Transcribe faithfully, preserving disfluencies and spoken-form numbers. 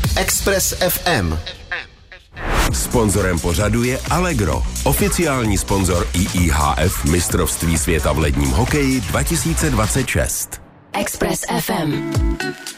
Express F M. Sponzorem pořadu je Allegro, oficiální sponzor I I H F mistrovství světa v ledním hokeji dva tisíce dvacet šest. Express F M.